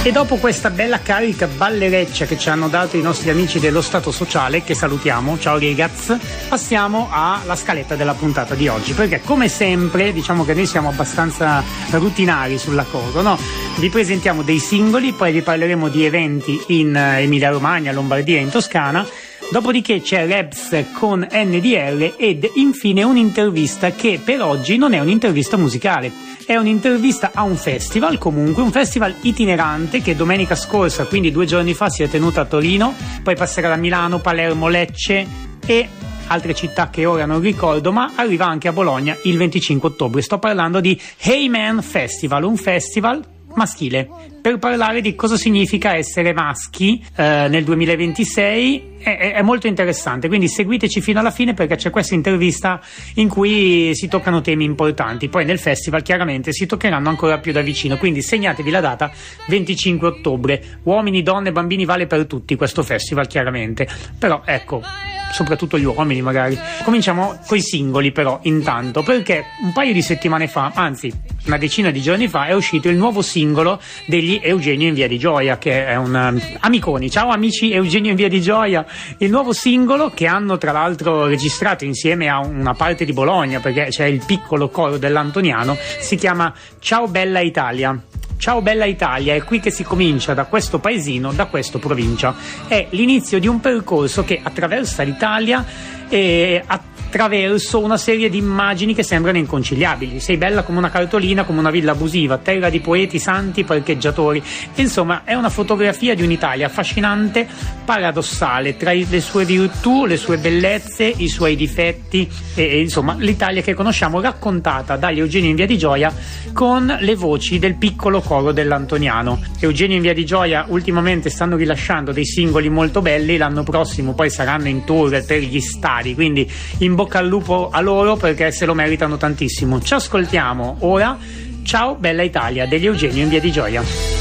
E dopo questa bella carica ballereccia che ci hanno dato i nostri amici dello Stato Sociale, che salutiamo, ciao ragazzi, passiamo alla scaletta della puntata di oggi, perché come sempre diciamo che noi siamo abbastanza rutinari sulla cosa, no? Vi presentiamo dei singoli, poi vi parleremo di eventi in Emilia Romagna, Lombardia e in Toscana. Dopodiché c'è Reps con NDR ed infine un'intervista che per oggi non è un'intervista musicale, è un'intervista a un festival, comunque un festival itinerante che domenica scorsa, quindi 2 giorni fa, si è tenuto a Torino, poi passerà da Milano, Palermo, Lecce e altre città che ora non ricordo, ma arriva anche a Bologna il 25 ottobre. Sto parlando di Hey Man Festival, un festival maschile, per parlare di cosa significa essere maschi nel 2026 è molto interessante, quindi seguiteci fino alla fine perché c'è questa intervista in cui si toccano temi importanti, poi nel festival chiaramente si toccheranno ancora più da vicino, quindi segnatevi la data 25 ottobre, uomini, donne, bambini, vale per tutti questo festival chiaramente, però ecco, soprattutto gli uomini magari. Cominciamo coi singoli però intanto, perché un paio di settimane fa, anzi una decina di giorni fa, è uscito il nuovo singolo degli Eugenio in Via di Gioia, che è un amiconi. Ciao amici Eugenio in Via di Gioia, il nuovo singolo che hanno tra l'altro registrato insieme a una parte di Bologna, perché c'è il piccolo coro dell'Antoniano, si chiama Ciao Bella Italia. Ciao Bella Italia, è qui che si comincia, da questo paesino, da questa provincia. È l'inizio di un percorso che attraversa l'Italia e attraverso una serie di immagini che sembrano inconciliabili. Sei bella come una cartolina, come una villa abusiva, terra di poeti, santi, parcheggiatori. Insomma, è una fotografia di un'Italia affascinante, paradossale, tra le sue virtù, le sue bellezze, i suoi difetti e insomma l'Italia che conosciamo raccontata dagli Eugenio in Via di Gioia con le voci del piccolo coro dell'Antoniano. Eugenio in Via di Gioia ultimamente stanno rilasciando dei singoli molto belli, l'anno prossimo poi saranno in tour per gli stadi, quindi in bocca al lupo a loro perché se lo meritano tantissimo. Ci ascoltiamo ora Ciao Bella Italia degli Eugenio in Via di Gioia.